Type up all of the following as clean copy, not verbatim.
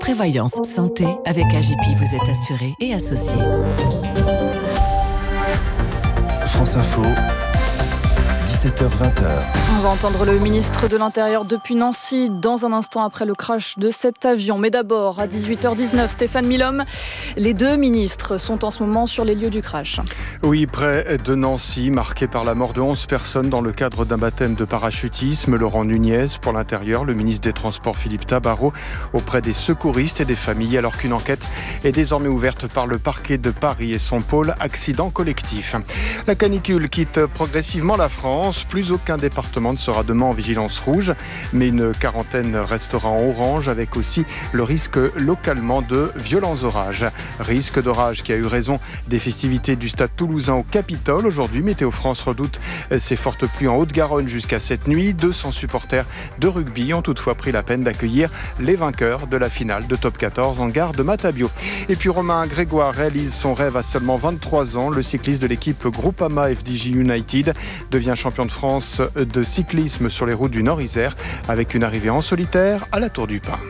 Prévoyance santé, avec AJP, vous êtes assuré et associé. France Info, 17h-20h. On va entendre le ministre de l'Intérieur depuis Nancy dans un instant après le crash de cet avion. Mais d'abord, à 18h19, Stéphane Milhomme, les deux ministres sont en ce moment sur les lieux du crash. Oui, près de Nancy, marqué par la mort de 11 personnes dans le cadre d'un baptême de parachutisme. Laurent Nunez pour l'Intérieur, le ministre des Transports Philippe Tabarot auprès des secouristes et des familles, alors qu'une enquête est désormais ouverte par le parquet de Paris et son pôle accident collectif. La canicule quitte progressivement la France. Plus aucun département ne sera demain en vigilance rouge, mais une quarantaine restera en orange, avec aussi le risque localement de violents orages. Risque d'orage qui a eu raison des festivités du Stade Toulousain au Capitole. Aujourd'hui, Météo France redoute ces fortes pluies en Haute-Garonne jusqu'à cette nuit. 200 supporters de rugby ont toutefois pris la peine d'accueillir les vainqueurs de la finale de Top 14 en gare de Matabio. Et puis Romain Grégoire réalise son rêve à seulement 23 ans. Le cycliste de l'équipe Groupama FDJ United devient champion de France de cyclisme sur les routes du Nord-Isère avec une arrivée en solitaire à la Tour du Pin.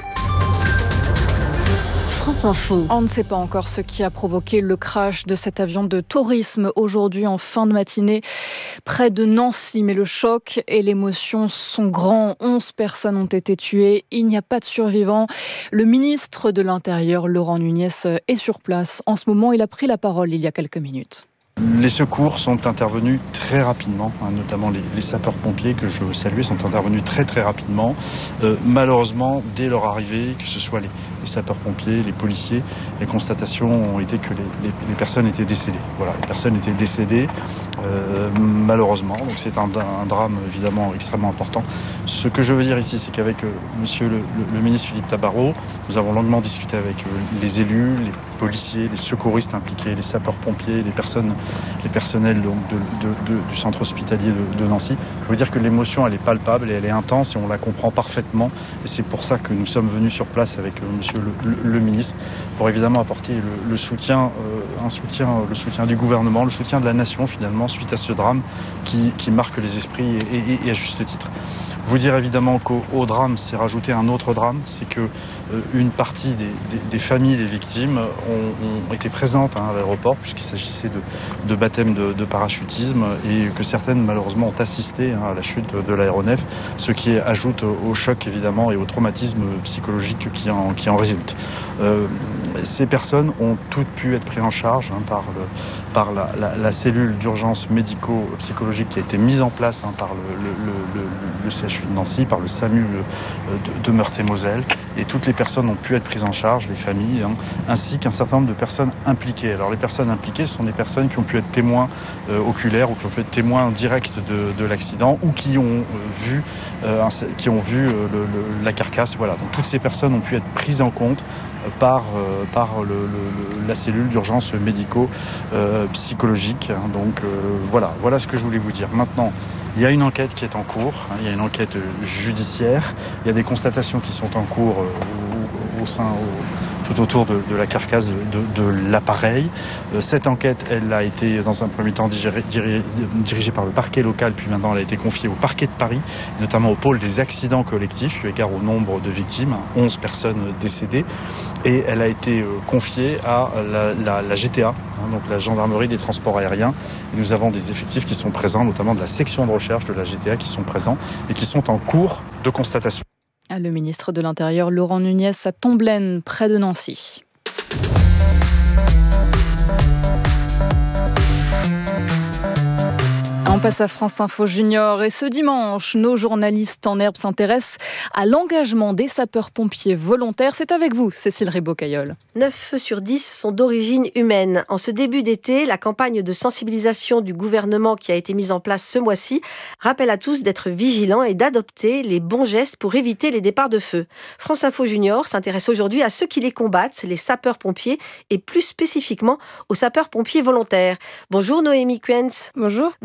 France Info. On ne sait pas encore ce qui a provoqué le crash de cet avion de tourisme aujourd'hui en fin de matinée près de Nancy. Mais le choc et l'émotion sont grands. 11 personnes ont été tuées. Il n'y a pas de survivants. Le ministre de l'Intérieur, Laurent Nunez, est sur place. En ce moment, il a pris la parole il y a quelques minutes. Les secours sont intervenus très rapidement, notamment les sapeurs-pompiers que je veux saluer sont intervenus très très rapidement. Malheureusement, dès leur arrivée, que ce soit les sapeurs-pompiers, les policiers, les constatations ont été que les personnes étaient décédées. Voilà, les personnes étaient décédées malheureusement. Donc c'est un drame évidemment extrêmement important. Ce que je veux dire ici, c'est qu'avec monsieur le ministre Philippe Tabarot, nous avons longuement discuté avec les élus, les policiers, les secouristes impliqués, les sapeurs-pompiers, les personnels donc, du centre hospitalier de Nancy. Je veux dire que l'émotion, elle est palpable et elle est intense et on la comprend parfaitement. Et c'est pour ça que nous sommes venus sur place avec monsieur le ministre pour évidemment apporter le soutien du gouvernement, le soutien de la nation finalement suite à ce drame qui marque les esprits et à juste titre. Vous dire évidemment qu'au drame s'est rajouté un autre drame, c'est que une partie des familles des victimes ont été présentes à l'aéroport puisqu'il s'agissait de baptême de parachutisme et que certaines malheureusement ont assisté à la chute de l'aéronef, ce qui ajoute au choc évidemment et au traumatisme psychologique qui en résulte. Ces personnes ont toutes pu être prises en charge par la cellule d'urgence médico-psychologique qui a été mise en place par le CHU de Nancy, par le SAMU de Meurthe-et-Moselle. Et toutes les personnes ont pu être prises en charge, les familles, ainsi qu'un certain nombre de personnes impliquées. Alors les personnes impliquées, ce sont des personnes qui ont pu être témoins oculaires ou qui ont pu être témoins directs de l'accident ou qui ont vu la carcasse. Voilà. Donc toutes ces personnes ont pu être prises en compte par la cellule d'urgence médico-psychologique. Donc voilà ce que je voulais vous dire. Maintenant, il y a une enquête qui est en cours, il y a une enquête judiciaire, il y a des constatations qui sont en cours tout autour de la carcasse de l'appareil. Cette enquête, elle a été dans un premier temps dirigée par le parquet local, puis maintenant elle a été confiée au parquet de Paris, notamment au pôle des accidents collectifs, eu égard au nombre de victimes, 11 personnes décédées, et elle a été confiée à la GTA, donc la gendarmerie des transports aériens. Et nous avons des effectifs qui sont présents, notamment de la section de recherche de la GTA qui sont présents et qui sont en cours de constatation. Le ministre de l'Intérieur, Laurent Nunez, à Tomblaine, près de Nancy. On passe à France Info Junior et ce dimanche, nos journalistes en herbe s'intéressent à l'engagement des sapeurs-pompiers volontaires. C'est avec vous, Cécile Ribaud-Caillol. 9 feux sur 10 sont d'origine humaine. En ce début d'été, la campagne de sensibilisation du gouvernement qui a été mise en place ce mois-ci rappelle à tous d'être vigilants et d'adopter les bons gestes pour éviter les départs de feu. France Info Junior s'intéresse aujourd'hui à ceux qui les combattent, les sapeurs-pompiers et plus spécifiquement aux sapeurs-pompiers volontaires. Bonjour Noémie Kuentz. Bonjour. Vous avez 22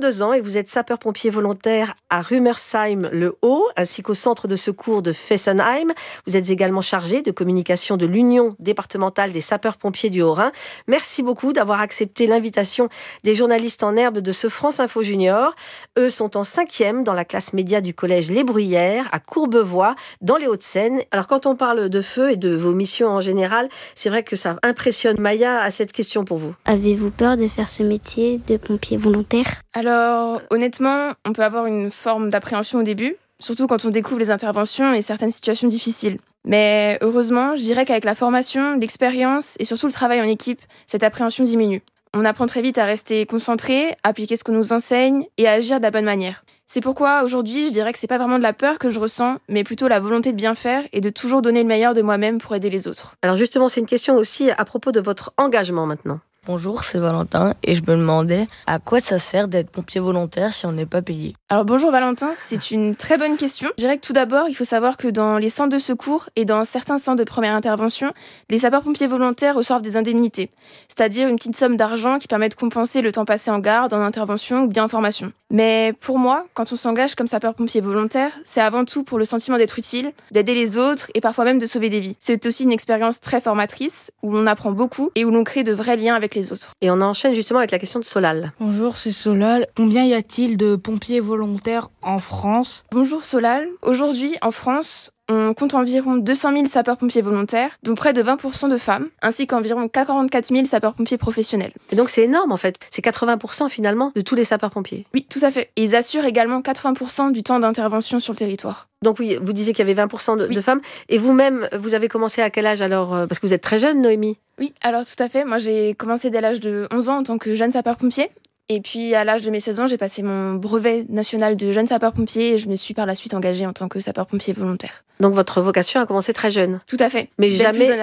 22 ans et vous êtes sapeur-pompier volontaire à Rumersheim-le-Haut, ainsi qu'au centre de secours de Fessenheim. Vous êtes également chargé de communication de l'Union départementale des sapeurs-pompiers du Haut-Rhin. Merci beaucoup d'avoir accepté l'invitation des journalistes en herbe de ce France Info Junior. Eux sont en 5e dans la classe média du collège Les Bruyères à Courbevoie, dans les Hauts-de-Seine. Alors quand on parle de feu et de vos missions en général, c'est vrai que ça impressionne. Maya a cette question pour vous. Avez-vous peur de faire ce métier de pompier volontaire ? Alors, honnêtement, on peut avoir une forme d'appréhension au début, surtout quand on découvre les interventions et certaines situations difficiles. Mais heureusement, je dirais qu'avec la formation, l'expérience et surtout le travail en équipe, cette appréhension diminue. On apprend très vite à rester concentré, à appliquer ce qu'on nous enseigne et à agir de la bonne manière. C'est pourquoi aujourd'hui, je dirais que c'est pas vraiment de la peur que je ressens, mais plutôt la volonté de bien faire et de toujours donner le meilleur de moi-même pour aider les autres. Alors justement, c'est une question aussi à propos de votre engagement maintenant. Bonjour, c'est Valentin et je me demandais à quoi ça sert d'être pompier volontaire si on n'est pas payé. Alors bonjour Valentin, c'est une très bonne question. Je dirais que tout d'abord, il faut savoir que dans les centres de secours et dans certains centres de première intervention, les sapeurs-pompiers volontaires reçoivent des indemnités, c'est-à-dire une petite somme d'argent qui permet de compenser le temps passé en garde, en intervention ou bien en formation. Mais pour moi, quand on s'engage comme sapeur-pompier volontaire, c'est avant tout pour le sentiment d'être utile, d'aider les autres et parfois même de sauver des vies. C'est aussi une expérience très formatrice où l'on apprend beaucoup et où l'on crée de vrais liens avec les autres. Et on enchaîne justement avec la question de Solal. Bonjour, c'est Solal. Combien y a-t-il de pompiers volontaires en France ? Bonjour Solal. Aujourd'hui, en France, on compte environ 200 000 sapeurs-pompiers volontaires, dont près de 20% de femmes, ainsi qu'environ 44 000 sapeurs-pompiers professionnels. Et donc c'est énorme en fait, c'est 80% finalement de tous les sapeurs-pompiers. Oui, tout à fait. Et ils assurent également 80% du temps d'intervention sur le territoire. Donc oui, vous disiez qu'il y avait 20% de femmes. Et vous-même, vous avez commencé à quel âge alors ? Parce que vous êtes très jeune, Noémie. Oui, alors tout à fait. Moi j'ai commencé dès l'âge de 11 ans en tant que jeune sapeur-pompier. Et puis, à l'âge de mes 16 ans, j'ai passé mon brevet national de jeune sapeur-pompier et je me suis par la suite engagée en tant que sapeur-pompier volontaire. Donc, votre vocation a commencé très jeune. Tout à fait. Mais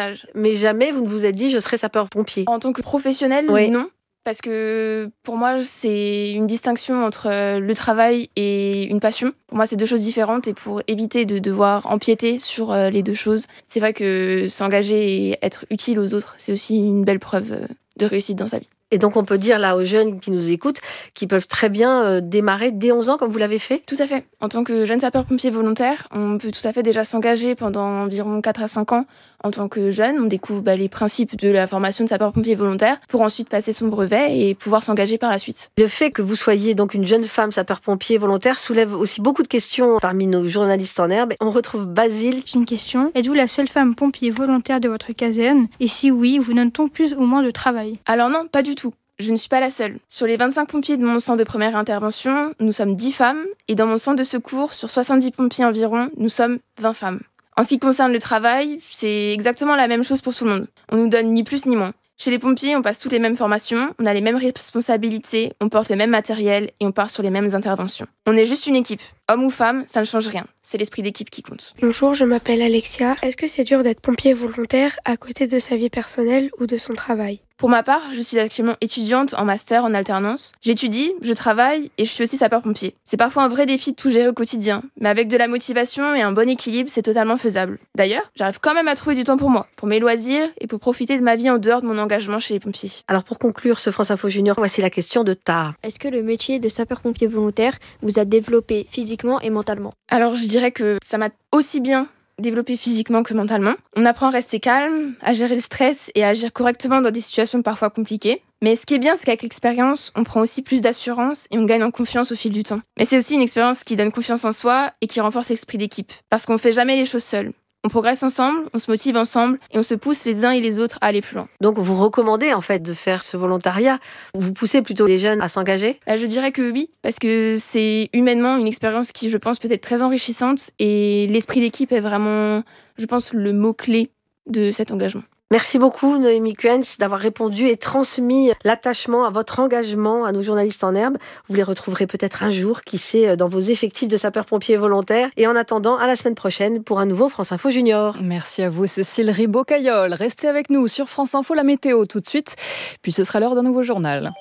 jamais vous ne vous êtes dit, je serai sapeur-pompier. En tant que professionnel, oui. Non. Parce que pour moi, c'est une distinction entre le travail et une passion. Pour moi, c'est deux choses différentes et pour éviter de devoir empiéter sur les deux choses, c'est vrai que s'engager et être utile aux autres, c'est aussi une belle preuve de réussite dans sa vie. Et donc, on peut dire là aux jeunes qui nous écoutent qu'ils peuvent très bien démarrer dès 11 ans comme vous l'avez fait ? Tout à fait. En tant que jeune sapeur-pompier volontaire, on peut tout à fait déjà s'engager pendant environ 4 à 5 ans en tant que jeune. On découvre les principes de la formation de sapeur-pompier volontaire pour ensuite passer son brevet et pouvoir s'engager par la suite. Le fait que vous soyez donc une jeune femme sapeur-pompier volontaire soulève aussi beaucoup de questions parmi nos journalistes en herbe. On retrouve Basile. J'ai une question. Êtes-vous la seule femme pompier volontaire de votre caserne ? Et si oui, vous donne-t-on plus ou moins de travail ? Alors non, pas du tout. Je ne suis pas la seule. Sur les 25 pompiers de mon centre de première intervention, nous sommes 10 femmes. Et dans mon centre de secours, sur 70 pompiers environ, nous sommes 20 femmes. En ce qui concerne le travail, c'est exactement la même chose pour tout le monde. On nous donne ni plus ni moins. Chez les pompiers, on passe toutes les mêmes formations, on a les mêmes responsabilités, on porte le même matériel et on part sur les mêmes interventions. On est juste une équipe. Homme ou femme, ça ne change rien. C'est l'esprit d'équipe qui compte. Bonjour, je m'appelle Alexia. Est-ce que c'est dur d'être pompier volontaire à côté de sa vie personnelle ou de son travail ? Pour ma part, je suis actuellement étudiante en master en alternance. J'étudie, je travaille et je suis aussi sapeur-pompier. C'est parfois un vrai défi de tout gérer au quotidien, mais avec de la motivation et un bon équilibre, c'est totalement faisable. D'ailleurs, j'arrive quand même à trouver du temps pour moi, pour mes loisirs et pour profiter de ma vie en dehors de mon engagement chez les pompiers. Alors pour conclure ce France Info Junior, voici la question de Tara. Est-ce que le métier de sapeur-pompier volontaire vous a développé physiquement et mentalement ? Alors je dirais que ça m'a aussi bien développé physiquement que mentalement. On apprend à rester calme, à gérer le stress et à agir correctement dans des situations parfois compliquées. Mais ce qui est bien, c'est qu'avec l'expérience, on prend aussi plus d'assurance et on gagne en confiance au fil du temps. Mais c'est aussi une expérience qui donne confiance en soi et qui renforce l'esprit d'équipe. Parce qu'on ne fait jamais les choses seuls. On progresse ensemble, on se motive ensemble et on se pousse les uns et les autres à aller plus loin. Donc vous recommandez en fait de faire ce volontariat ? Vous poussez plutôt les jeunes à s'engager ? Je dirais que oui, parce que c'est humainement une expérience qui, je pense, peut être très enrichissante et l'esprit d'équipe est vraiment, je pense, le mot-clé de cet engagement. Merci beaucoup Noémie Kuens d'avoir répondu et transmis l'attachement à votre engagement à nos journalistes en herbe. Vous les retrouverez peut-être un jour, qui sait, dans vos effectifs de sapeurs-pompiers volontaires. Et en attendant, à la semaine prochaine pour un nouveau France Info Junior. Merci à vous Cécile Ribaud-Caillol. Restez avec nous sur France Info, la météo tout de suite. Puis ce sera l'heure d'un nouveau journal.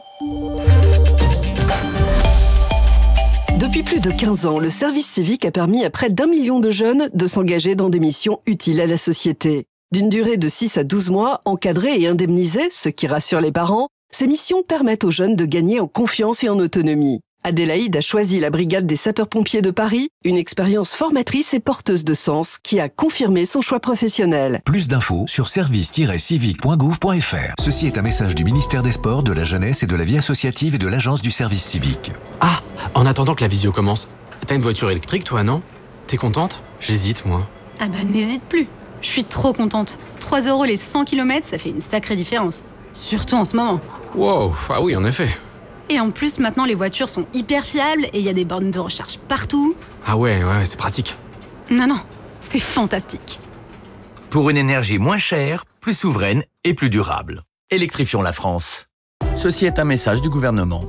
Depuis plus de 15 ans, le service civique a permis à près d'1 million de jeunes de s'engager dans des missions utiles à la société. D'une durée de 6 à 12 mois, encadrées et indemnisées, ce qui rassure les parents, ces missions permettent aux jeunes de gagner en confiance et en autonomie. Adélaïde a choisi la brigade des sapeurs-pompiers de Paris, une expérience formatrice et porteuse de sens qui a confirmé son choix professionnel. Plus d'infos sur service-civique.gouv.fr. Ceci est un message du ministère des Sports, de la Jeunesse et de la Vie associative et de l'Agence du service civique. Ah, en attendant que la visio commence, t'as une voiture électrique toi, non ? T'es contente ? J'hésite, moi. Ah bah n'hésite plus. Je suis trop contente. 3 € les 100 km, ça fait une sacrée différence. Surtout en ce moment. Wow, ah oui, en effet. Et en plus, maintenant, les voitures sont hyper fiables et il y a des bornes de recharge partout. Ah ouais, c'est pratique. Non, c'est fantastique. Pour une énergie moins chère, plus souveraine et plus durable. Électrifions la France. Ceci est un message du gouvernement.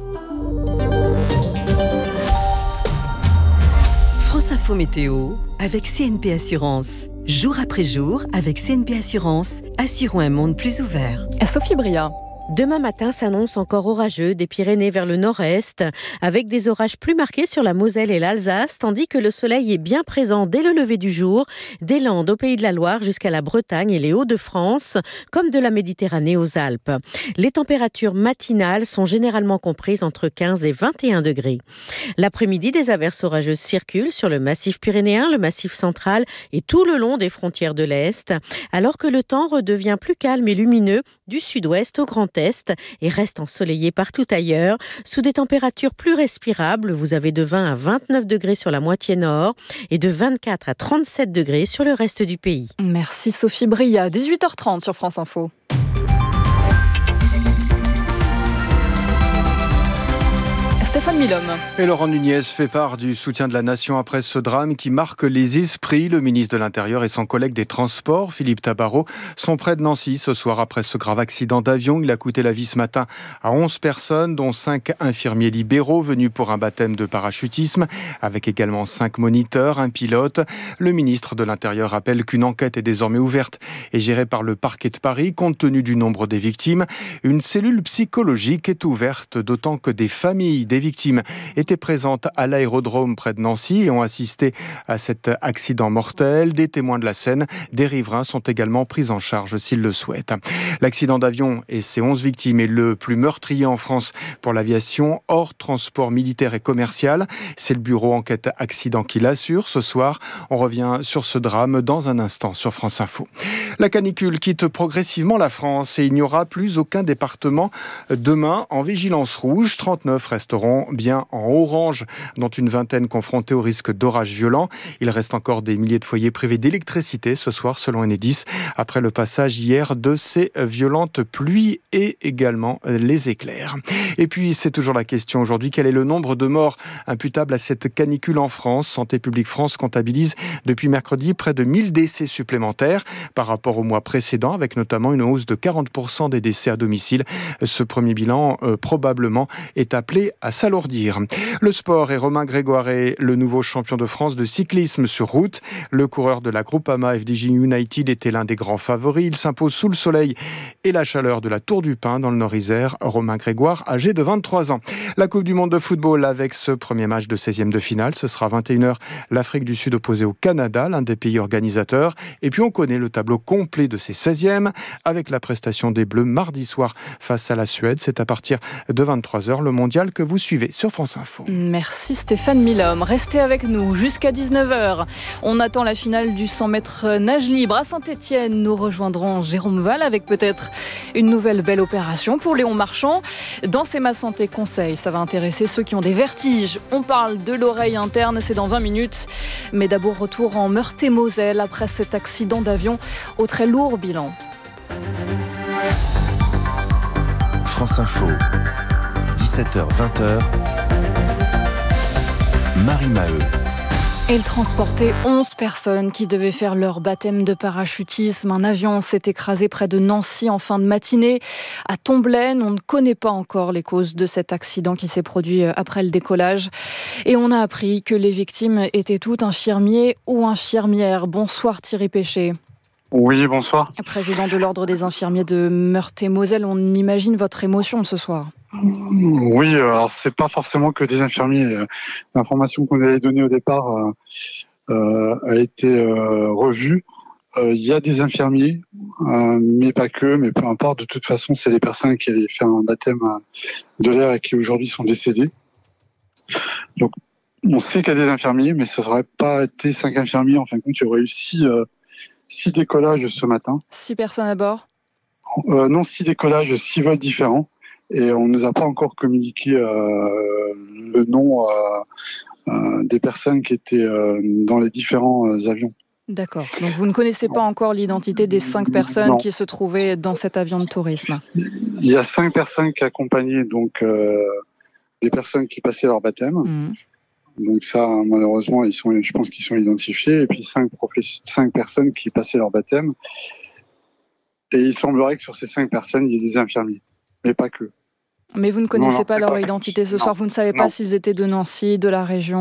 France Info Météo avec CNP Assurance. Jour après jour, avec CNP Assurance, assurons un monde plus ouvert. Sophie Bria. Demain matin s'annonce encore orageux des Pyrénées vers le nord-est, avec des orages plus marqués sur la Moselle et l'Alsace, tandis que le soleil est bien présent dès le lever du jour, des Landes au Pays de la Loire jusqu'à la Bretagne et les Hauts-de-France, comme de la Méditerranée aux Alpes. Les températures matinales sont généralement comprises entre 15 et 21 degrés. L'après-midi, des averses orageuses circulent sur le massif pyrénéen, le massif central et tout le long des frontières de l'Est, alors que le temps redevient plus calme et lumineux du sud-ouest au Grand Est et reste ensoleillé partout ailleurs, sous des températures plus respirables. Vous avez de 20 à 29 degrés sur la moitié nord et de 24 à 37 degrés sur le reste du pays. Merci Sophie Bria. 18h30 sur France Info. Stéphane Milhomme. Et Laurent Nunez fait part du soutien de la nation après ce drame qui marque les esprits. Le ministre de l'Intérieur et son collègue des Transports, Philippe Tabarot, sont près de Nancy ce soir après ce grave accident d'avion. Il a coûté la vie ce matin à 11 personnes, dont 5 infirmiers libéraux venus pour un baptême de parachutisme, avec également 5 moniteurs, un pilote. Le ministre de l'Intérieur rappelle qu'une enquête est désormais ouverte et gérée par le parquet de Paris. Compte tenu du nombre des victimes, une cellule psychologique est ouverte, d'autant que des familles des victimes étaient présentes à l'aérodrome près de Nancy et ont assisté à cet accident mortel. Des témoins de la scène, des riverains sont également pris en charge s'ils le souhaitent. L'accident d'avion et ses 11 victimes est le plus meurtrier en France pour l'aviation hors transport militaire et commercial. C'est le bureau enquête accident qui l'assure. Ce soir, on revient sur ce drame dans un instant sur France Info. La canicule quitte progressivement la France et il n'y aura plus aucun département demain en vigilance rouge. 39 resteront bien en orange, dont une vingtaine confrontés au risque d'orages violents. Il reste encore des milliers de foyers privés d'électricité ce soir, selon Enedis, après le passage hier de ces violentes pluies et également les éclairs. Et puis, c'est toujours la question aujourd'hui, quel est le nombre de morts imputables à cette canicule en France ? Santé publique France comptabilise depuis mercredi près de 1000 décès supplémentaires par rapport au mois précédent, avec notamment une hausse de 40% des décès à domicile. Ce premier bilan, probablement, est appelé à s'alourdir. Le sport et Romain Grégoire, le nouveau champion de France de cyclisme sur route. Le coureur de la Groupama FDJ United était l'un des grands favoris. Il s'impose sous le soleil et la chaleur de la Tour du Pin dans le Nord-Isère. Romain Grégoire, âgé de 23 ans. La Coupe du Monde de football avec ce premier match de 16e de finale. Ce sera 21h, l'Afrique du Sud opposée au Canada, l'un des pays organisateurs. Et puis on connaît le tableau complet de ces 16e avec la prestation des Bleus mardi soir face à la Suède. C'est à partir de 23h le mondial que vous suivez sur France Info. Merci Stéphane Milhomme. Restez avec nous jusqu'à 19h. On attend la finale du 100 mètres nage libre à Saint-Étienne. Nous rejoindrons Jérôme Val avec peut-être une nouvelle belle opération pour Léon Marchand. Dans C'est ma santé conseil, ça va intéresser ceux qui ont des vertiges. On parle de l'oreille interne, c'est dans 20 minutes. Mais d'abord retour en Meurthe-et-Moselle après cet accident d'avion au très lourd bilan. France Info, 17h-20h, Marie Maheu. Il transportait 11 personnes qui devaient faire leur baptême de parachutisme. Un avion s'est écrasé près de Nancy en fin de matinée. À Tomblaine, on ne connaît pas encore les causes de cet accident qui s'est produit après le décollage. Et on a appris que les victimes étaient toutes infirmiers ou infirmières. Bonsoir Thierry Péché. Oui, bonsoir. Président de l'Ordre des infirmiers de Meurthe-et-Moselle, on imagine votre émotion ce soir. Oui, alors c'est pas forcément que des infirmiers. L'information qu'on avait donnée au départ a été revue. Il y a des infirmiers, mais pas que, mais peu importe. De toute façon, c'est les personnes qui allaient faire un baptême de l'air et qui aujourd'hui sont décédées. Donc, on sait qu'il y a des infirmiers, mais ça n'aurait pas été 5 infirmiers. En fin de compte, il y aurait eu 6 décollages ce matin. 6 personnes à bord ? Non, 6 décollages, 6 vols différents. Et on ne nous a pas encore communiqué le nom des personnes qui étaient dans les différents avions. D'accord. Donc vous ne connaissez pas encore l'identité des 5 personnes qui se trouvaient dans cet avion de tourisme ? Il y a 5 personnes qui accompagnaient donc des personnes qui passaient leur baptême. Donc ça, malheureusement, je pense qu'ils sont identifiés. Et puis 5 personnes qui passaient leur baptême. Et il semblerait que sur ces 5 personnes, il y ait des infirmiers, mais pas que. Mais vous ne connaissez pas leur identité ce soir. Vous ne savez pas s'ils étaient de Nancy, de la région ?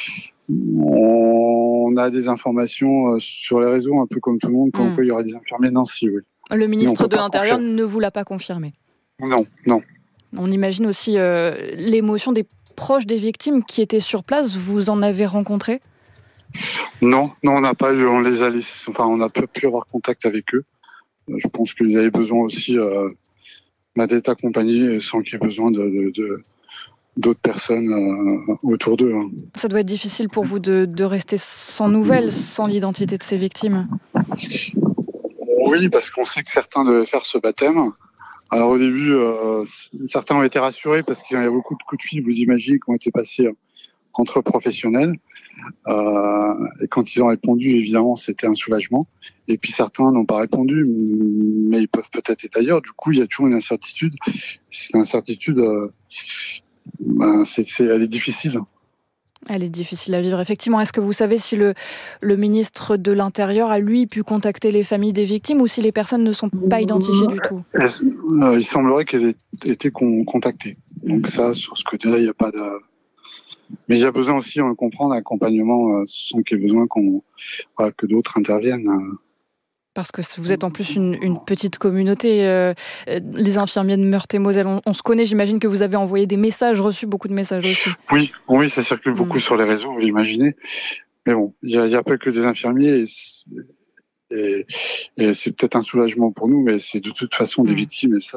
On a des informations sur les réseaux, un peu comme tout le monde, comme quoi il y aurait des infirmiers de Nancy, oui. Le ministre de l'Intérieur ne vous l'a pas confirmé ? Non. On imagine aussi l'émotion des proches des victimes qui étaient sur place. Vous en avez rencontré ? Non, on n'a pas eu. On n'a pas pu avoir contact avec eux. Je pense qu'ils avaient besoin aussi d'être accompagnés sans qu'il y ait besoin d'autres personnes autour d'eux. Ça doit être difficile pour vous de rester sans nouvelles, sans l'identité de ces victimes. Oui, parce qu'on sait que certains devaient faire ce baptême. Alors au début, certains ont été rassurés parce qu'il y a beaucoup de coups de fil, vous imaginez, qui ont été passés entre professionnels. Et quand ils ont répondu, évidemment, c'était un soulagement. Et puis certains n'ont pas répondu, mais ils peuvent peut-être être ailleurs. Du coup, il y a toujours une incertitude. Cette incertitude, elle est difficile. Elle est difficile à vivre, effectivement. Est-ce que vous savez si le ministre de l'Intérieur a, lui, pu contacter les familles des victimes ou si les personnes ne sont pas identifiées du tout ? Il semblerait qu'elles aient été contactées. Donc ça, sur ce côté-là, il n'y a pas de... Mais il y a besoin aussi, on le comprend, d'accompagnement sans qu'il y ait besoin que d'autres interviennent. Parce que vous êtes en plus une petite communauté, les infirmiers de Meurthe-et-Moselle. On se connaît, j'imagine que vous avez envoyé des messages, reçu beaucoup de messages aussi. Oui, ça circule beaucoup sur les réseaux, vous l'imaginez. Mais bon, il n'y a pas que des infirmiers et c'est peut-être un soulagement pour nous, mais c'est de toute façon des victimes et ça,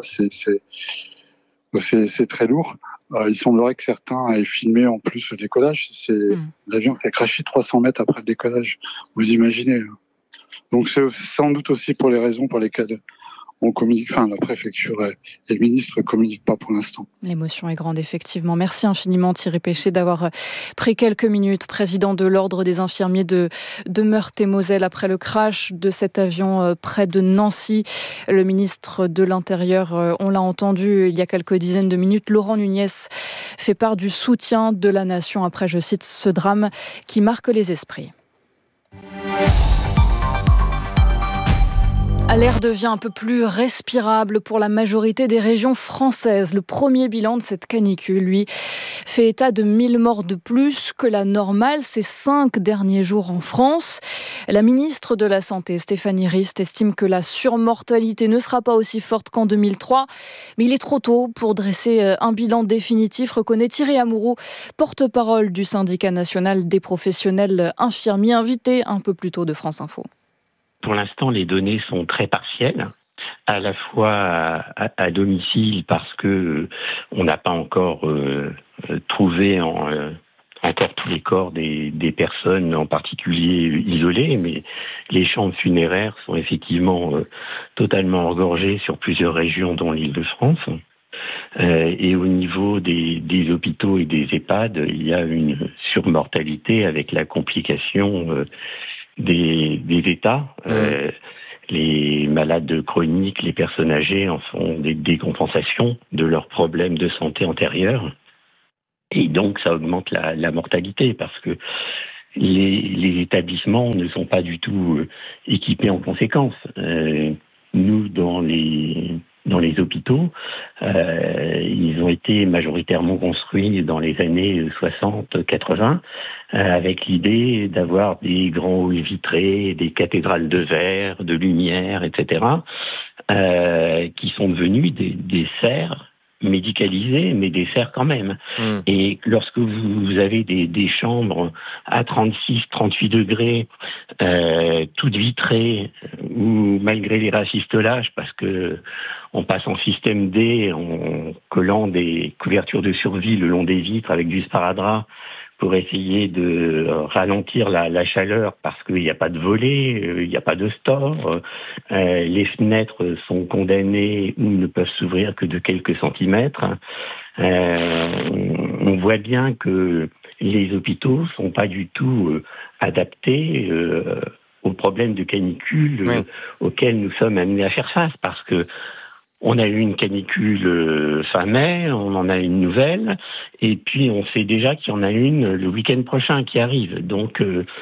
c'est très lourd. Il semblerait que certains aient filmé en plus le décollage. L'avion s'est crashé 300 mètres après le décollage, vous imaginez. Donc c'est sans doute aussi pour les raisons pour lesquelles on communique, la préfecture et le ministre ne communiquent pas pour l'instant. L'émotion est grande, effectivement. Merci infiniment Thierry Péché d'avoir pris quelques minutes, président de l'Ordre des infirmiers de Meurthe-et-Moselle, après le crash de cet avion près de Nancy. Le ministre de l'Intérieur, on l'a entendu il y a quelques dizaines de minutes, Laurent Nunez fait part du soutien de la nation après, je cite, ce drame qui marque les esprits. L'air devient un peu plus respirable pour la majorité des régions françaises. Le premier bilan de cette canicule, lui, fait état de 1000 morts de plus que la normale ces 5 derniers jours en France. La ministre de la Santé, Stéphanie Rist, estime que la surmortalité ne sera pas aussi forte qu'en 2003. Mais il est trop tôt pour dresser un bilan définitif, reconnaît Thierry Amouroux, porte-parole du syndicat national des professionnels infirmiers, invité un peu plus tôt de France Info. Pour l'instant, les données sont très partielles, à la fois à domicile parce que on n'a pas encore trouvé encore tous les corps des personnes, en particulier isolées, mais les chambres funéraires sont effectivement totalement engorgées sur plusieurs régions, dont l'Île-de-France. Et au niveau des hôpitaux et des EHPAD, il y a une surmortalité avec la complication des états. Les malades chroniques, les personnes âgées en font des décompensations de leurs problèmes de santé antérieurs. Et donc, ça augmente la mortalité parce que les établissements ne sont pas du tout équipés en conséquence. Nous, dans les hôpitaux, ils ont été majoritairement construits dans les années 60-80 avec l'idée d'avoir des grands halls vitrés, des cathédrales de verre, de lumière, etc., qui sont devenus des serres médicalisé, mais dessert quand même. Et lorsque vous avez des chambres à 36, 38 degrés, toutes vitrées, ou malgré les rafistolages, parce que on passe en système D, en collant des couvertures de survie le long des vitres avec du sparadrap, pour essayer de ralentir la chaleur parce qu'il n'y a pas de volets, il n'y a pas de store, les fenêtres sont condamnées ou ne peuvent s'ouvrir que de quelques centimètres. On voit bien que les hôpitaux sont pas du tout adaptés aux problèmes de canicule auxquels nous sommes amenés à faire face, parce que on a eu une canicule fin mai, on en a une nouvelle, et puis on sait déjà qu'il y en a une le week-end prochain qui arrive. Donc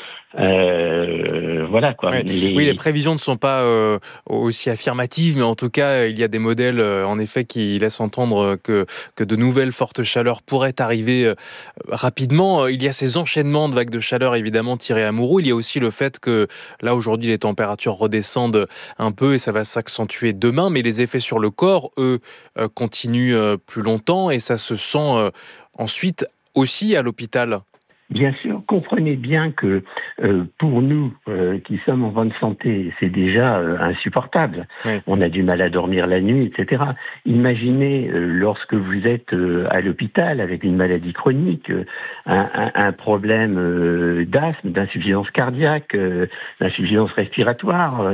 voilà quoi. Oui, les prévisions ne sont pas aussi affirmatives, mais en tout cas, il y a des modèles en effet qui laissent entendre que de nouvelles fortes chaleurs pourraient arriver rapidement. Il y a ces enchaînements de vagues de chaleur évidemment tirés à Mourou. Il y a aussi le fait que là aujourd'hui les températures redescendent un peu et ça va s'accentuer demain, mais les effets sur le corps, eux, continuent plus longtemps et ça se sent ensuite aussi à l'hôpital. Bien sûr, comprenez bien que pour nous qui sommes en bonne santé, c'est déjà insupportable. On a du mal à dormir la nuit, etc. Imaginez lorsque vous êtes à l'hôpital avec une maladie chronique, un problème d'asthme, d'insuffisance cardiaque, d'insuffisance respiratoire,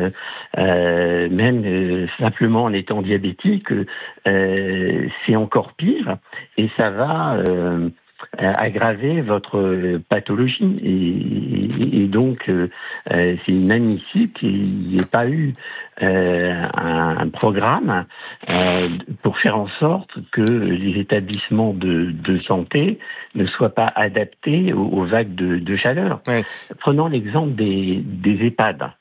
même simplement en étant diabétique, c'est encore pire et ça va aggraver votre pathologie et donc c'est inadmissible qu'il n'y ait pas eu un programme pour faire en sorte que les établissements de santé ne soient pas adaptés aux vagues de chaleur. Prenons l'exemple des EHPAD.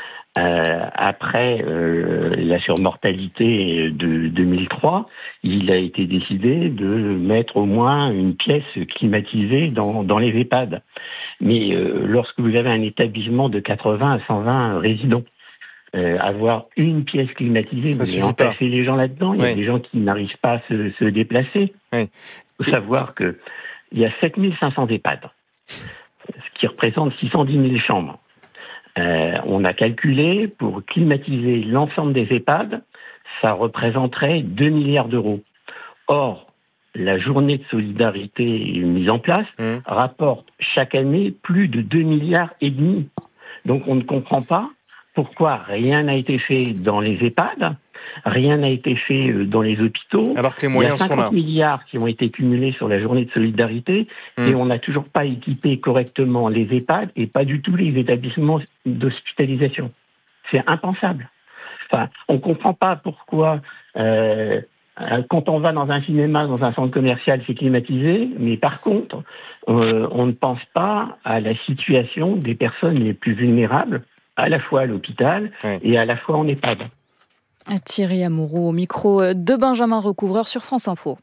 Après la surmortalité de 2003, il a été décidé de mettre au moins une pièce climatisée dans les EHPAD. Mais lorsque vous avez un établissement de 80 à 120 résidents, avoir une pièce climatisée, vous allez entasser les gens là-dedans, il y a des gens qui n'arrivent pas à se déplacer. Il faut savoir qu'il y a 7500 EHPAD, ce qui représente 610 000 chambres. On a calculé, pour climatiser l'ensemble des EHPAD, ça représenterait 2 milliards d'euros. Or, la journée de solidarité mise en place rapporte chaque année plus de 2 milliards et demi. Donc on ne comprend pas pourquoi rien n'a été fait dans les EHPAD, rien n'a été fait dans les hôpitaux. Alors que les moyens sont là. Il y a 50 milliards qui ont été cumulés sur la journée de solidarité et on n'a toujours pas équipé correctement les EHPAD et pas du tout les établissements d'hospitalisation. C'est impensable. Enfin, on ne comprend pas pourquoi quand on va dans un cinéma, dans un centre commercial, c'est climatisé, mais par contre, on ne pense pas à la situation des personnes les plus vulnérables, à la fois à l'hôpital et à la fois en EHPAD. Thierry Amouroux au micro de Benjamin Recouvreur sur France Info.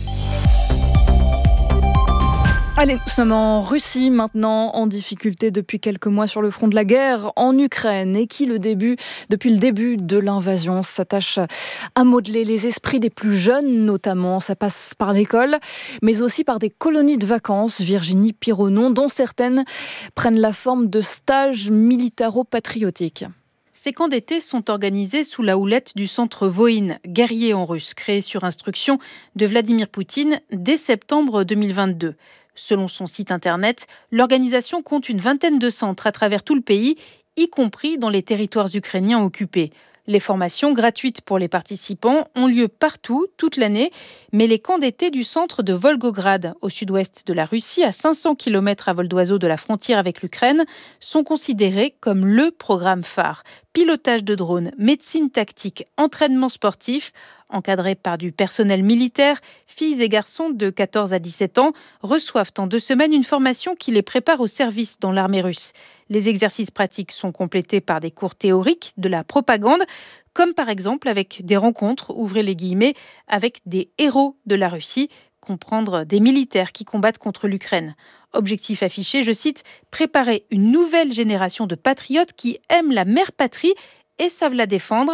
Allez, nous sommes en Russie maintenant, en difficulté depuis quelques mois sur le front de la guerre en Ukraine et qui, depuis le début de l'invasion, s'attache à modeler les esprits des plus jeunes notamment. Ça passe par l'école, mais aussi par des colonies de vacances, Virginie Pironon, dont certaines prennent la forme de stages militaro-patriotiques. Ces camps d'été sont organisés sous la houlette du centre Voïne, guerrier en russe, créé sur instruction de Vladimir Poutine dès septembre 2022. Selon son site internet, l'organisation compte une vingtaine de centres à travers tout le pays, y compris dans les territoires ukrainiens occupés. Les formations gratuites pour les participants ont lieu partout, toute l'année, mais les camps d'été du centre de Volgograd, au sud-ouest de la Russie, à 500 km à vol d'oiseau de la frontière avec l'Ukraine, sont considérés comme le programme phare. Pilotage de drones, médecine tactique, entraînement sportif, encadrés par du personnel militaire, filles et garçons de 14 à 17 ans reçoivent en 2 semaines une formation qui les prépare au service dans l'armée russe. Les exercices pratiques sont complétés par des cours théoriques de la propagande, comme par exemple avec des rencontres, ouvrez les guillemets, avec des héros de la Russie, comprendre des militaires qui combattent contre l'Ukraine. Objectif affiché, je cite, préparer une nouvelle génération de patriotes qui aiment la mère patrie et savent la défendre.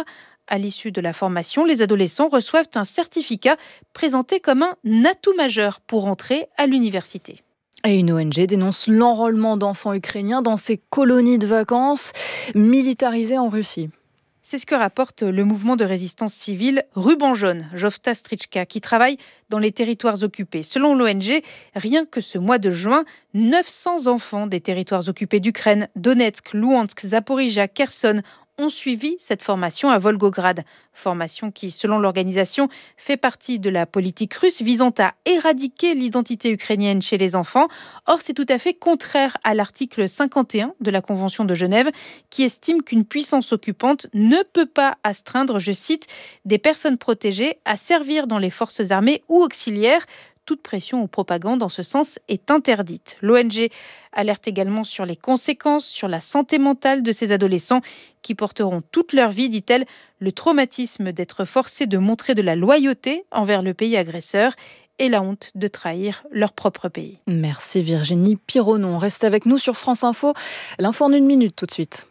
À l'issue de la formation, les adolescents reçoivent un certificat présenté comme un atout majeur pour entrer à l'université. Et une ONG dénonce l'enrôlement d'enfants ukrainiens dans ces colonies de vacances militarisées en Russie. C'est ce que rapporte le mouvement de résistance civile Ruban Jaune, Jovta Strička, qui travaille dans les territoires occupés. Selon l'ONG, rien que ce mois de juin, 900 enfants des territoires occupés d'Ukraine, Donetsk, Louhansk, Zaporijia, Kherson, ont suivi cette formation à Volgograd. Formation qui, selon l'organisation, fait partie de la politique russe visant à éradiquer l'identité ukrainienne chez les enfants. Or, c'est tout à fait contraire à l'article 51 de la Convention de Genève qui estime qu'une puissance occupante ne peut pas astreindre, je cite, des personnes protégées à servir dans les forces armées ou auxiliaires. Toute pression ou propagande en ce sens est interdite. L'ONG alerte également sur les conséquences sur la santé mentale de ces adolescents qui porteront toute leur vie, dit-elle, le traumatisme d'être forcés de montrer de la loyauté envers le pays agresseur et la honte de trahir leur propre pays. Merci Virginie Pironon. Reste avec nous sur France Info. L'info en 1 minute tout de suite.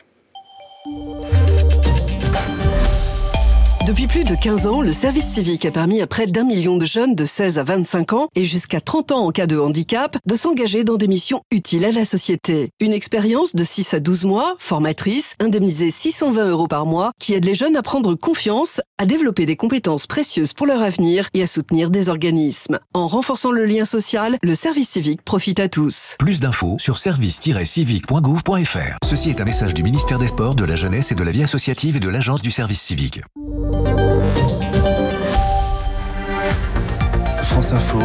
Depuis plus de 15 ans, le service civique a permis à près d'1 million de jeunes de 16 à 25 ans et jusqu'à 30 ans en cas de handicap de s'engager dans des missions utiles à la société. Une expérience de 6 à 12 mois, formatrice, indemnisée 620 € par mois, qui aide les jeunes à prendre confiance, à développer des compétences précieuses pour leur avenir et à soutenir des organismes. En renforçant le lien social, le service civique profite à tous. Plus d'infos sur service-civique.gouv.fr. Ceci est un message du ministère des Sports, de la Jeunesse et de la Vie associative et de l'Agence du service civique. France Info,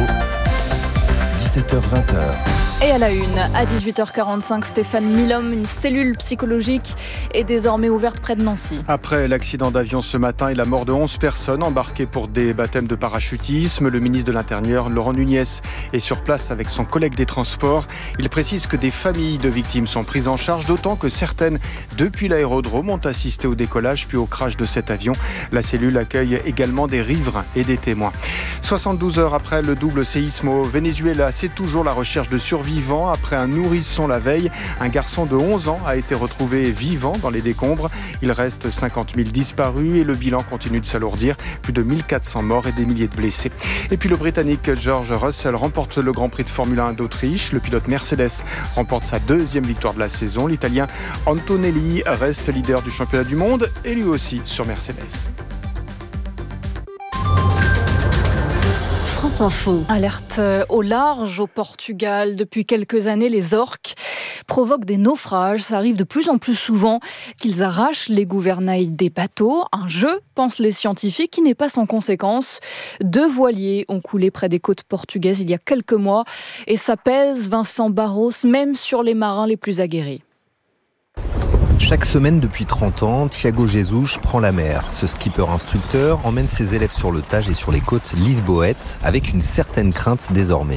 17h-20h. Et à la une, à 18h45, Stéphane Milhomme, une cellule psychologique est désormais ouverte près de Nancy. Après l'accident d'avion ce matin et la mort de 11 personnes embarquées pour des baptêmes de parachutisme, le ministre de l'Intérieur, Laurent Nunez, est sur place avec son collègue des Transports. Il précise que des familles de victimes sont prises en charge, d'autant que certaines, depuis l'aérodrome, ont assisté au décollage puis au crash de cet avion. La cellule accueille également des riverains et des témoins. 72 heures après le double séisme au Venezuela, c'est toujours la recherche de survivants. Après un nourrisson la veille, un garçon de 11 ans a été retrouvé vivant dans les décombres. Il reste 50 000 disparus et le bilan continue de s'alourdir. Plus de 1400 morts et des milliers de blessés. Et puis le Britannique George Russell remporte le Grand Prix de Formule 1 d'Autriche. Le pilote Mercedes remporte sa 2e victoire de la saison. L'Italien Antonelli reste leader du championnat du monde et lui aussi sur Mercedes. France Info. Alerte au large au Portugal. Depuis quelques années, les orques provoquent des naufrages. Ça arrive de plus en plus souvent qu'ils arrachent les gouvernails des bateaux. Un jeu, pensent les scientifiques, qui n'est pas sans conséquences. 2 voiliers ont coulé près des côtes portugaises il y a quelques mois. Et ça pèse, Vincent Barros, même sur les marins les plus aguerris. Chaque semaine depuis 30 ans, Thiago Jesus prend la mer. Ce skipper-instructeur emmène ses élèves sur le Tage et sur les côtes lisboètes, avec une certaine crainte désormais.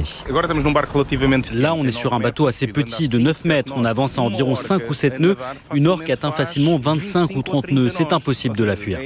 Là, on est sur un bateau assez petit, de 9 mètres. On avance à environ 5 ou 7 nœuds. Une orque atteint facilement 25 ou 30 nœuds. C'est impossible de la fuir.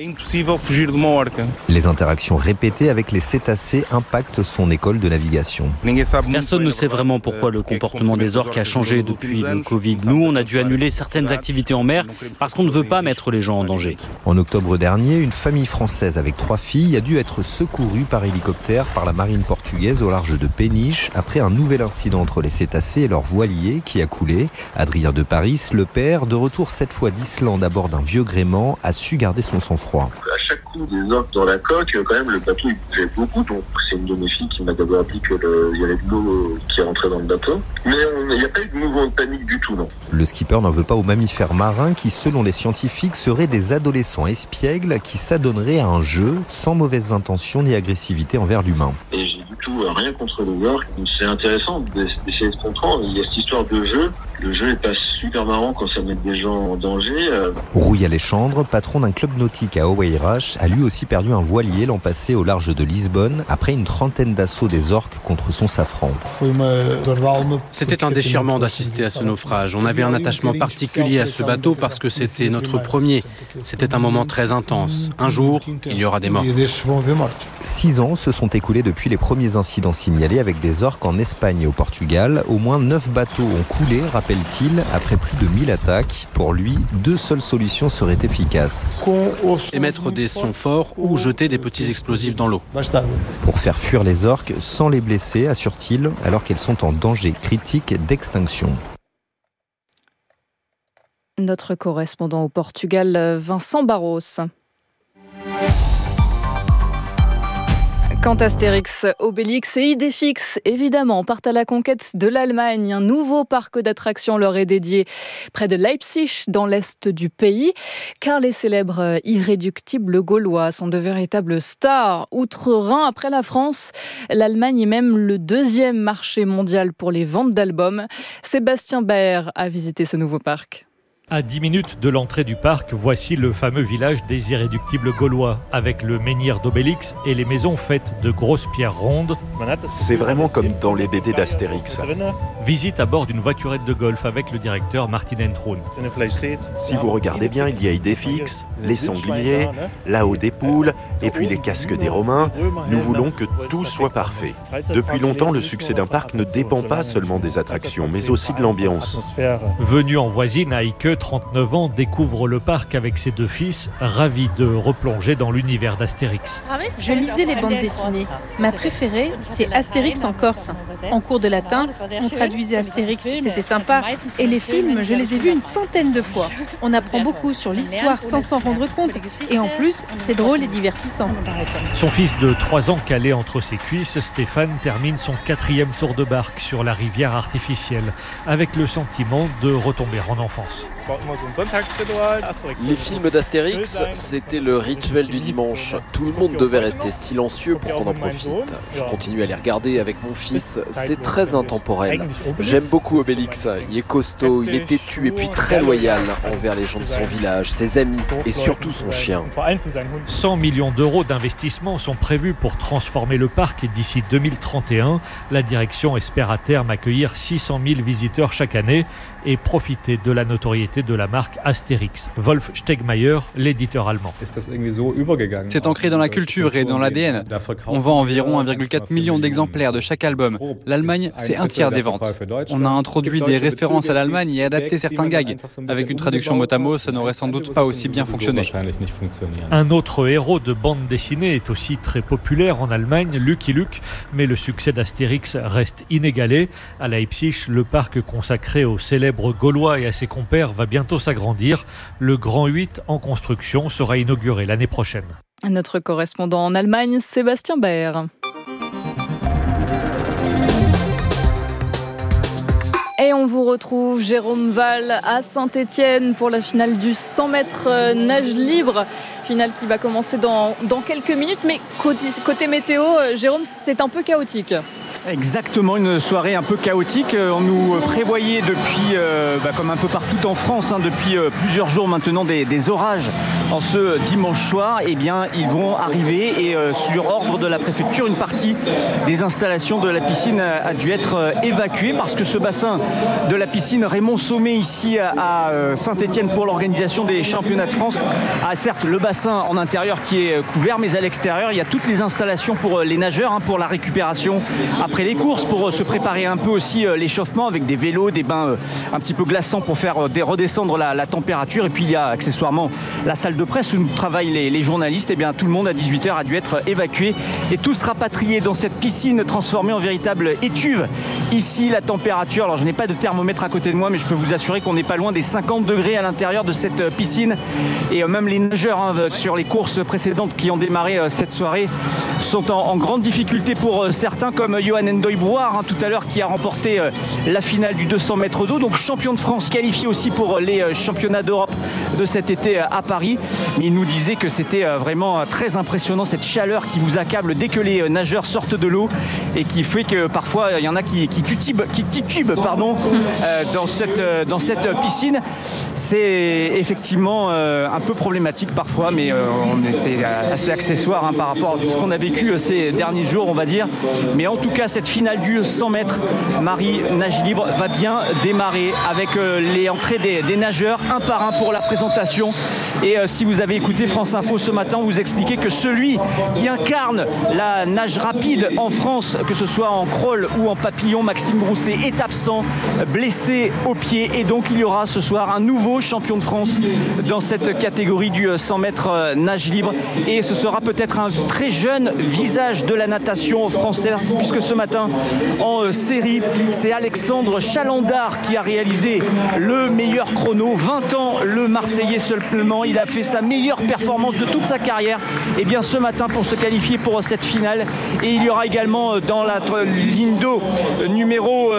Les interactions répétées avec les cétacés impactent son école de navigation. Personne ne sait vraiment pourquoi le comportement des orques a changé depuis le Covid. Nous, on a dû annuler certaines activités en mer parce qu'on ne veut pas mettre les gens en danger. En octobre dernier, une famille française avec 3 filles a dû être secourue par hélicoptère par la marine portugaise au large de Péniche après un nouvel incident entre les cétacés et leur voilier qui a coulé. Adrien de Paris, le père, de retour cette fois d'Islande à bord d'un vieux gréement, a su garder son sang-froid. À chaque coup des orques dans la coque, quand même le bateau il bougeait beaucoup, donc c'est une de mes filles qui m'a d'abord dit qu'il y avait de l'eau qui rentrait dans le bateau. Mais il n'y a pas eu de mouvement de panique du tout, non. Le skipper n'en veut pas aux mammifères marins qui, selon les scientifiques, seraient des adolescents espiègles qui s'adonneraient à un jeu sans mauvaises intentions ni agressivité envers l'humain. Et j'ai du tout rien contre les orques. C'est intéressant d'essayer de comprendre. Il y a cette histoire de jeu. Le jeu est pas super marrant quand ça met des gens en danger. Rouille Alexandre, patron d'un club nautique à Oeiras, a lui aussi perdu un voilier l'an passé au large de Lisbonne après une trentaine d'assauts des orques contre son safran. C'était un déchirement d'assister à ce naufrage. On avait un attachement particulier à ce bateau parce que c'était notre premier. C'était un moment très intense. Un jour, il y aura des morts. 6 ans se sont écoulés depuis les premiers incidents signalés avec des orques en Espagne et au Portugal. Au moins 9 bateaux ont coulé, rappelle rappelle-t-il, après plus de 1000 attaques. Pour lui, 2 seules solutions seraient efficaces. Émettre des sons forts ou jeter des petits explosifs dans l'eau. Pour faire fuir les orques sans les blesser, assure-t-il, alors qu'elles sont en danger critique d'extinction. Notre correspondant au Portugal, Vincent Barros. Quand Astérix, Obélix et Idéfix, évidemment, partent à la conquête de l'Allemagne, un nouveau parc d'attractions leur est dédié près de Leipzig, dans l'est du pays, car les célèbres irréductibles gaulois sont de véritables stars. Outre-Rhin, après la France, l'Allemagne est même le 2e marché mondial pour les ventes d'albums. Sébastien Baer a visité ce nouveau parc. À 10 minutes de l'entrée du parc, voici le fameux village des irréductibles gaulois, avec le menhir d'Obélix et les maisons faites de grosses pierres rondes. C'est vraiment comme dans les BD d'Astérix. Visite à bord d'une voiturette de golf avec le directeur Martin Entroun. Si vous regardez bien, il y a Idéfix, les sangliers, là-haut des poules, et puis les casques des Romains. Nous voulons que tout soit parfait. Depuis longtemps, le succès d'un parc ne dépend pas seulement des attractions, mais aussi de l'ambiance. Venu en voisine, Heike, 39 ans, découvre le parc avec ses 2 fils, ravis de replonger dans l'univers d'Astérix. Je lisais les bandes dessinées. Ma préférée, c'est Astérix en Corse. En cours de latin, on traduisait Astérix, c'était sympa. Et les films, je les ai vus une centaine de fois. On apprend beaucoup sur l'histoire sans s'en rendre compte. Et en plus, c'est drôle et divertissant. Son fils de 3 ans calé entre ses cuisses, Stéphane termine son 4e tour de barque sur la rivière artificielle, avec le sentiment de retomber en enfance. Les films d'Astérix, c'était le rituel du dimanche. Tout le monde devait rester silencieux pour qu'on en profite. Je continue à les regarder avec mon fils, c'est très intemporel. J'aime beaucoup Obélix, il est costaud, il est têtu et puis très loyal envers les gens de son village, ses amis et surtout son chien. 100 millions d'euros d'investissement sont prévus pour transformer le parc d'ici 2031. La direction espère à terme accueillir 600 000 visiteurs chaque année et profiter de la notoriété de la marque Astérix. Wolf Stegmaier, l'éditeur allemand. C'est ancré dans la culture et dans l'ADN. On vend environ 1,4 million d'exemplaires de chaque album. L'Allemagne, c'est un tiers des ventes. On a introduit des références à l'Allemagne et adapté certains gags. Avec une traduction mot à mot, ça n'aurait sans doute pas aussi bien fonctionné. Un autre héros de bande dessinée est aussi très populaire en Allemagne, Lucky Luke, mais le succès d'Astérix reste inégalé. À Leipzig, le parc consacré aux célèbres gaulois et à ses compères va bientôt s'agrandir. Le Grand 8 en construction sera inauguré l'année prochaine. Notre correspondant en Allemagne, Sébastien Baer. Et on vous retrouve, Jérôme Val, à Saint-Étienne pour la finale du 100 mètres nage libre. Finale qui va commencer dans quelques minutes. Mais côté météo, Jérôme, c'est un peu chaotique. Exactement, une soirée un peu chaotique. On nous prévoyait depuis, comme un peu partout en France, depuis plusieurs jours maintenant, des orages en ce dimanche soir. Eh bien, ils vont arriver et sur ordre de la préfecture, une partie des installations de la piscine a dû être évacuée parce que ce bassin de la piscine Raymond Sommet ici à Saint-Étienne pour l'organisation des championnats de France a certes le bassin en intérieur qui est couvert, mais à l'extérieur, il y a toutes les installations pour les nageurs, pour la récupération après les courses, pour se préparer un peu aussi l'échauffement avec des vélos, des bains un petit peu glaçants pour faire redescendre la température. Et puis il y a accessoirement la salle de presse où travaillent les journalistes. Et bien tout le monde à 18h a dû être évacué et tous rapatriés dans cette piscine transformée en véritable étuve. Ici la température, alors je n'ai pas de thermomètre à côté de moi, mais je peux vous assurer qu'on n'est pas loin des 50 degrés à l'intérieur de cette piscine. Et même les nageurs sur les courses précédentes qui ont démarré cette soirée sont en grande difficulté pour certains, comme Johan Endoy Brouard tout à l'heure qui a remporté la finale du 200 mètres d'eau, donc champion de France, qualifié aussi pour les championnats d'Europe de cet été à Paris. Mais il nous disait que c'était vraiment très impressionnant, cette chaleur qui vous accable dès que les nageurs sortent de l'eau et qui fait que parfois il y en a qui titubent dans cette piscine. C'est effectivement un peu problématique parfois, mais c'est assez accessoire par rapport à ce qu'on a vécu ces derniers jours, on va dire. Mais en tout cas, cette finale du 100 mètres Marie Nage Libre va bien démarrer avec les entrées des nageurs un par un pour la présentation. Et si vous avez écouté France Info ce matin, on vous expliquait que celui qui incarne la nage rapide en France, que ce soit en crawl ou en papillon, Maxime Grousset est absent, blessé au pied. Et donc il y aura ce soir un nouveau champion de France dans cette catégorie du 100 mètres nage libre. Et ce sera peut-être un très jeune visage de la natation française, puisque ce matin en série, c'est Alexandre Chalandard qui a réalisé le meilleur chrono. 20 ans, le Marseillais seulement. Il a fait sa meilleure performance de toute sa carrière. Et bien ce matin pour se qualifier pour cette finale. Et il y aura également dans la ligne d'eau numéro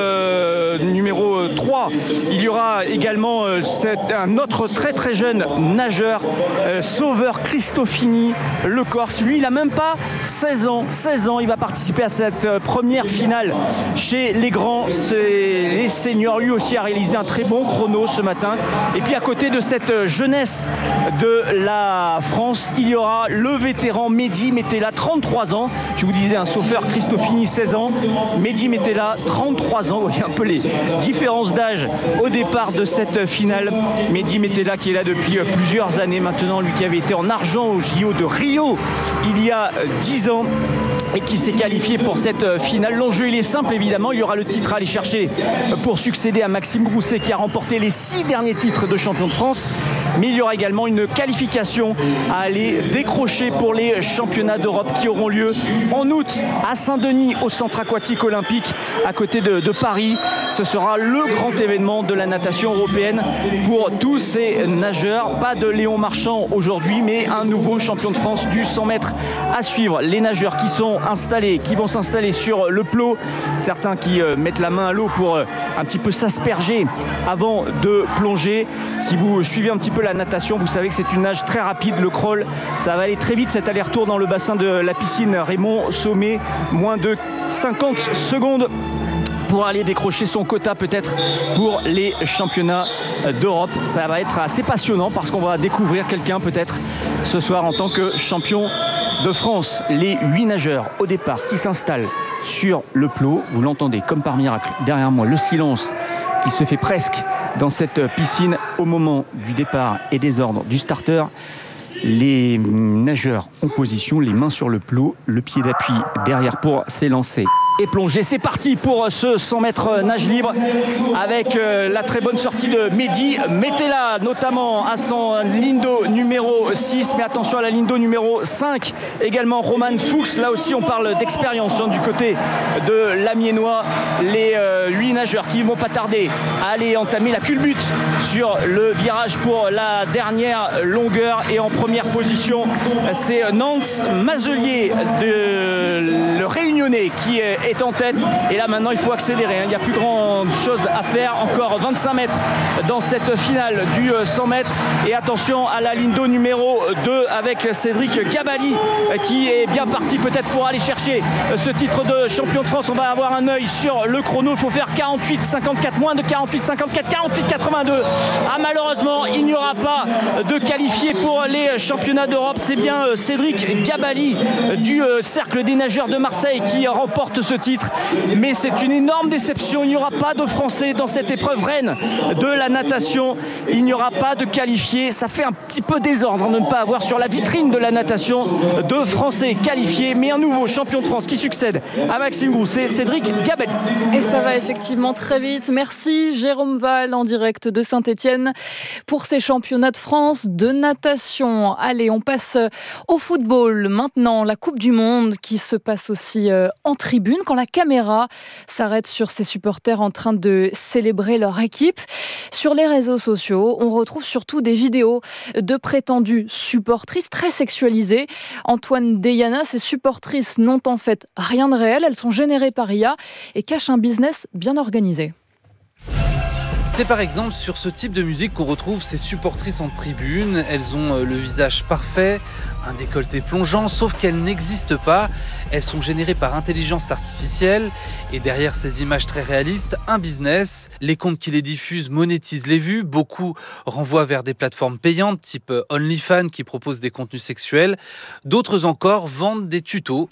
3, il y aura également un autre très très jeune nageur, Sauveur Cristofini, le Corse. Lui, il n'a même pas 16 ans. Il va participer à cette première finale chez les grands, les seniors. Lui aussi a réalisé un très bon chrono ce matin. Et puis à côté de cette jeunesse de la France, il y aura le vétéran Mehdi Metella, 33 ans. Je vous disais, un Sauveur Cristofini, 16 ans. Mehdi Metella, 33 ans. Vous voyez un peu les différences d'âge au départ de cette finale. Mehdi Metella qui est là depuis plusieurs années maintenant, lui qui avait été en argent au JO de Rio il y a 10 ans. Et qui s'est qualifié pour cette finale. L'enjeu, il est simple, évidemment. Il y aura le titre à aller chercher pour succéder à Maxime Grousset qui a remporté les 6 derniers titres de champion de France. Mais il y aura également une qualification à aller décrocher pour les championnats d'Europe qui auront lieu en août à Saint-Denis, au centre aquatique olympique à côté de Paris. Ce sera le grand événement de la natation européenne pour tous ces nageurs. Pas de Léon Marchand aujourd'hui, mais un nouveau champion de France du 100 mètres à suivre. Les nageurs qui vont s'installer sur le plot. Certains qui mettent la main à l'eau pour un petit peu s'asperger avant de plonger. Si vous suivez un petit peu la natation, vous savez que c'est une nage très rapide. Le crawl, ça va aller très vite, cet aller-retour dans le bassin de la piscine Raymond Sommet. Moins de 50 secondes pour aller décrocher son quota peut-être pour les championnats d'Europe. Ça va être assez passionnant parce qu'on va découvrir quelqu'un peut-être ce soir en tant que champion de France. Les 8 nageurs au départ qui s'installent sur le plot. Vous l'entendez comme par miracle derrière moi, le silence qui se fait presque dans cette piscine au moment du départ et des ordres du starter. Les nageurs en position, les mains sur le plot, le pied d'appui derrière pour s'élancer et plonger. C'est parti pour ce 100 mètres nage libre avec la très bonne sortie de Mehdi Metella, notamment à son ligne d'eau numéro 6, mais attention à la ligne d'eau numéro 5 également. Roman Fuchs, là aussi on parle d'expérience du côté de l'Amiénois. Les 8 nageurs qui ne vont pas tarder à aller entamer la culbute sur le virage pour la dernière longueur. Et en première position, c'est Nance Mazelier, le Réunionnais, qui est en tête. Et là maintenant il faut accélérer, il n'y a plus grand chose à faire. Encore 25 mètres dans cette finale du 100 mètres. Et attention à la ligne d'eau numéro 2 avec Cédric Gabali qui est bien parti peut-être pour aller chercher ce titre de champion de France. On va avoir un œil sur le chrono. Il faut faire 48-54, moins de 48-54, 48-82. Ah, malheureusement il n'y aura pas de qualifié pour les championnats d'Europe. C'est bien Cédric Gabali du Cercle des nageurs de Marseille qui remporte ce titre. Mais c'est une énorme déception. Il n'y aura pas de Français dans cette épreuve reine de la natation. Il n'y aura pas de qualifiés. Ça fait un petit peu désordre de ne pas avoir sur la vitrine de la natation de Français qualifiés. Mais un nouveau champion de France qui succède à Maxime Grousset, Cédric Gabali. Et ça va effectivement très vite. Merci Jérôme Val en direct de Saint-Étienne pour ces championnats de France de natation. Allez, on passe au football. Maintenant, la Coupe du Monde qui se passe aussi en tribune quand la caméra s'arrête sur ses supporters en train de célébrer leur équipe. Sur les réseaux sociaux, on retrouve surtout des vidéos de prétendues supportrices très sexualisées. Antoine Deyana, ces supportrices n'ont en fait rien de réel. Elles sont générées par IA et cachent un business bien organisé. C'est par exemple sur ce type de musique qu'on retrouve ces supportrices en tribune. Elles ont le visage parfait, un décolleté plongeant, sauf qu'elles n'existent pas. Elles sont générées par intelligence artificielle et derrière ces images très réalistes, un business. Les comptes qui les diffusent monétisent les vues. Beaucoup renvoient vers des plateformes payantes type OnlyFans qui proposent des contenus sexuels. D'autres encore vendent des tutos.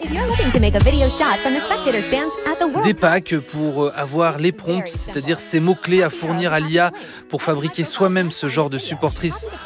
Des packs pour avoir les prompts, c'est-à-dire ces mots-clés à fournir à l'IA pour fabriquer soi-même ce genre de supportrice